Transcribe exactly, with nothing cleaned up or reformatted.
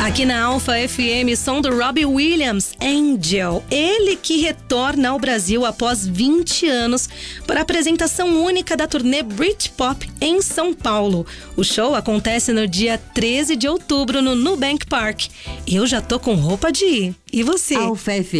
Aqui na Alpha F M, som do Robbie Williams, Angel. Ele que retorna ao Brasil após vinte anos para a apresentação única da turnê Britpop em São Paulo. O show acontece no dia treze de outubro no Nubank Park. Eu já tô com roupa de ir. E você? Alpha F M.